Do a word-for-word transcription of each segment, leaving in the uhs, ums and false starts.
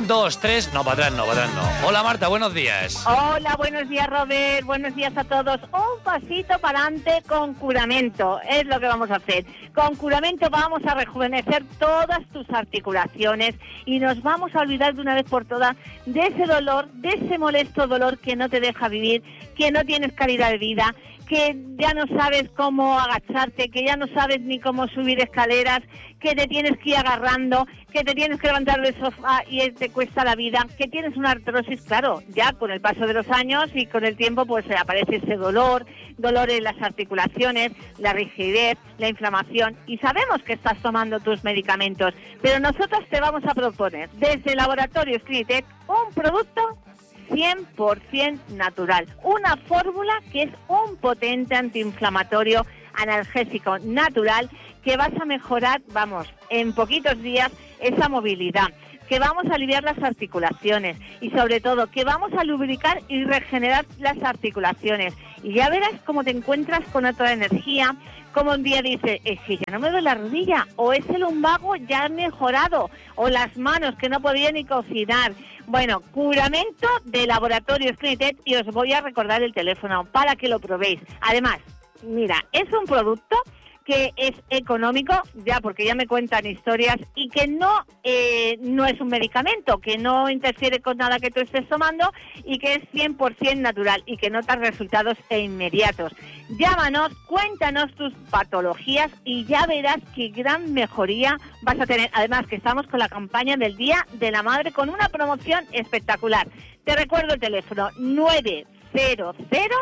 Un, dos, tres... No, para atrás no, para atrás no. Hola, Marta, buenos días. Hola, buenos días, Robert. Buenos días a todos. Un pasito para adelante con Curamento. Es lo que vamos a hacer. Con Curamento vamos a rejuvenecer todas tus articulaciones y nos vamos a olvidar de una vez por todas de ese dolor, de ese molesto dolor que no te deja vivir, que no tienes calidad de vida, que ya no sabes cómo agacharte, que ya no sabes ni cómo subir escaleras, que te tienes que ir agarrando, que te tienes que levantar del sofá y te cuesta la vida, que tienes una artrosis, claro, ya con el paso de los años y con el tiempo pues aparece ese dolor, dolor en las articulaciones, la rigidez, la inflamación, y sabemos que estás tomando tus medicamentos, pero nosotros te vamos a proponer desde Laboratorios Clinitec un producto cien por ciento natural, una fórmula que es un potente antiinflamatorio analgésico natural que vas a mejorar, vamos, en poquitos días esa movilidad, que vamos a aliviar las articulaciones y sobre todo que vamos a lubricar y regenerar las articulaciones, y ya verás cómo te encuentras con otra energía, como un día dices, es que ya no me duele la rodilla, o ese lumbago ya ha mejorado, o las manos que no podía ni cocinar. Bueno, Curamento de Laboratorios Clinitec, y os voy a recordar el teléfono para que lo probéis. Además, mira, es un producto que es económico, ya porque ya me cuentan historias, y que no eh, no es un medicamento, que no interfiere con nada que tú estés tomando y que es cien por ciento natural y que notas resultados e inmediatos. Llámanos, cuéntanos tus patologías y ya verás qué gran mejoría vas a tener. Además que estamos con la campaña del Día de la Madre con una promoción espectacular. Te recuerdo el teléfono nueve cero cero,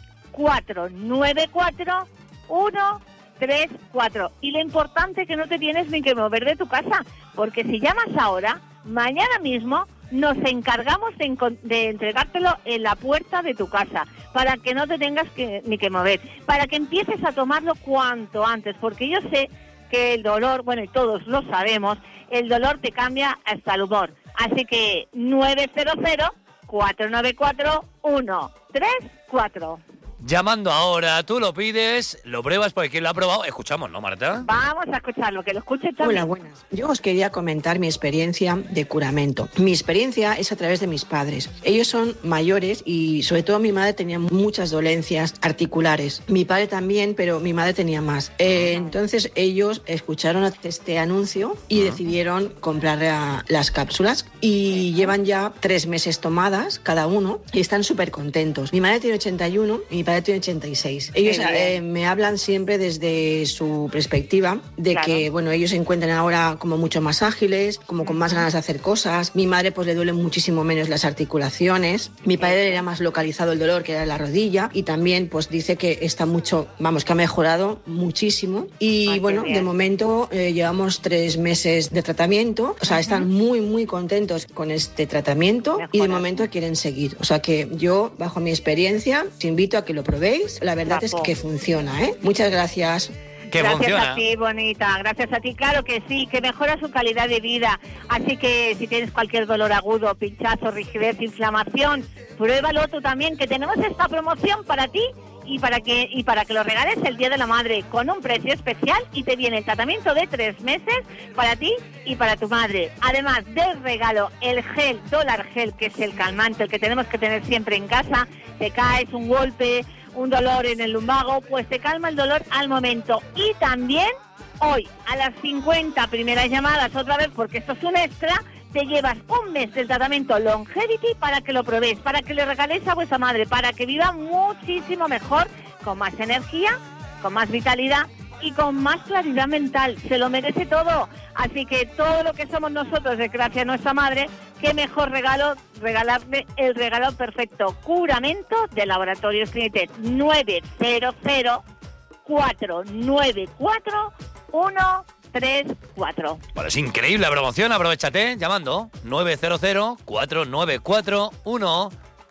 cuatro nueve cuatro, uno tres cuatro, y lo importante es que no te tienes ni que mover de tu casa, porque si llamas ahora, mañana mismo nos encargamos de, de entregártelo en la puerta de tu casa, para que no te tengas que, ni que mover, para que empieces a tomarlo cuanto antes, porque yo sé que el dolor, bueno, y todos lo sabemos, el dolor te cambia hasta el humor. Así que nueve cero cero, cuatro nueve cuatro, uno tres cuatro. Llamando ahora, tú lo pides, lo pruebas porque quien lo ha probado. Escuchamos, ¿no, Marta? Vamos a escucharlo, que lo escuche también. Hola, buenas. Yo os quería comentar mi experiencia de Curamento. Mi experiencia es a través de mis padres. Ellos son mayores y sobre todo mi madre tenía muchas dolencias articulares. Mi padre también, pero mi madre tenía más. Eh, entonces ellos escucharon este anuncio y decidieron comprar a, las cápsulas, y llevan ya tres meses tomadas cada uno y están súper contentos. Mi madre tiene ochenta y uno y mi padre tiene ochenta y seis. Ellos eh, me hablan siempre desde su perspectiva de claro. que, bueno, ellos se encuentran ahora como mucho más ágiles, como con más ganas de hacer cosas. Mi madre pues le duelen muchísimo menos las articulaciones. Mi padre era más localizado el dolor, que era la rodilla, y también pues dice que está mucho, vamos, que ha mejorado muchísimo. Y Ay, bueno, de momento eh, llevamos tres meses de tratamiento, o sea, uh-huh. están muy, muy contentos con este tratamiento. Mejora. Y de momento quieren seguir. O sea que yo, bajo mi experiencia, te invito a que lo probéis. La verdad Papo. es que funciona, ¿eh? Muchas gracias. Que gracias funciona. a ti, bonita, gracias a ti, claro que sí, que mejora su calidad de vida. Así que si tienes cualquier dolor agudo, pinchazo, rigidez, inflamación, pruébalo tú también, que tenemos esta promoción para ti y para que y para que lo regales el Día de la Madre con un precio especial, y te viene el tratamiento de tres meses para ti y para tu madre. Además del regalo, el gel, Dólar Gel, que es el calmante, el que tenemos que tener siempre en casa. Te caes, un golpe, un dolor en el lumbago, pues te calma el dolor al momento. Y también hoy, a las cincuenta primeras llamadas, otra vez, porque esto es un extra, te llevas un mes del tratamiento Longevity para que lo probéis, para que le regaléis a vuestra madre, para que viva muchísimo mejor, con más energía, con más vitalidad y con más claridad mental. Se lo merece todo. Así que todo lo que somos nosotros, de gracias a nuestra madre, qué mejor regalo, regalarle el regalo perfecto. Curamento de Laboratorios Clinitec. nueve cero cero, cuatro nueve cuatro, uno tres cuatro. Bueno, es increíble la promoción, aprovechate llamando nueve cero cero, cuatro nueve cuatro, uno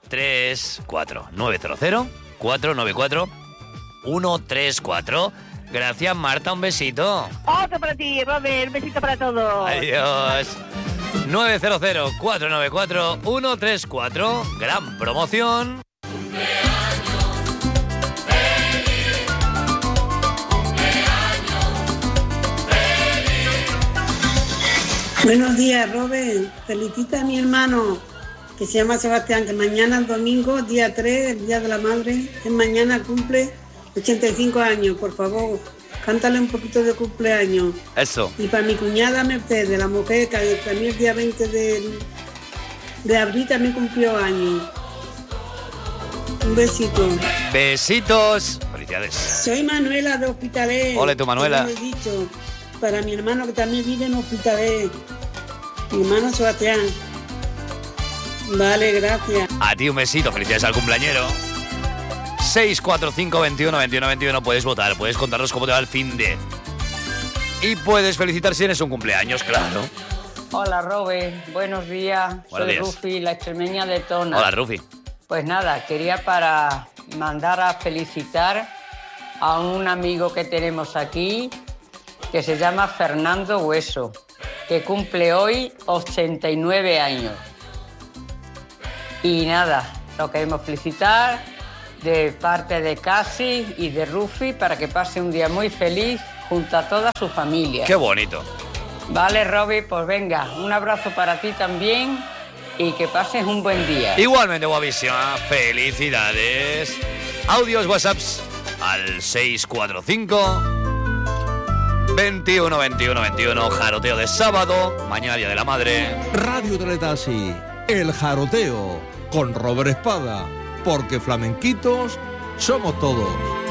tres cuatro. nueve cero cero, cuatro nueve cuatro, uno tres cuatro. Gracias, Marta, un besito. Otro para ti, Robert, un besito para todos. Adiós. nueve cero cero, cuatro nueve cuatro, uno tres cuatro. Gran promoción. Buenos días, Robert. Felicita a mi hermano, que se llama Sebastián, que mañana es domingo, día tres, el Día de la Madre, que mañana cumple ochenta y cinco años, por favor. Cántale un poquito de cumpleaños. Eso. Y para mi cuñada Mercedes, la mujer que también el día veinte de, de abril también cumplió años. Un besito. Besitos. Felicidades. Soy Manuela de Hospitalet. Ole tú, Manuela. Como he dicho, para mi hermano que también vive en Hospitalet. Mi hermano Sebastián. Vale, gracias. A ti un besito. Felicidades al cumpleañero. seis cuatro cinco, veintiuno, veintiuno, veintiuno. Puedes votar, puedes contarnos cómo te va el fin de. Y puedes felicitar si eres un cumpleaños, claro. Hola, Robert. Buenos días. Buenos Soy días. Rufi, la extremeña de Tona. Hola, Rufi. Pues nada, quería para mandar a felicitar a un amigo que tenemos aquí que se llama Fernando Hueso, que cumple hoy ochenta y nueve años. Y nada, lo queremos felicitar de parte de Casi y de Rufi para que pase un día muy feliz junto a toda su familia. Qué bonito. Vale, Robbie, pues venga, un abrazo para ti también y que pases un buen día. Igualmente, Guavisión, felicidades. Audios, WhatsApps al seis cuatro cinco, veintiuno, veintiuno, veintiuno. Jaroteo de sábado, mañana Día de la Madre. Radio Teletasi, El Jaroteo, con Robert Espada, porque flamenquitos somos todos.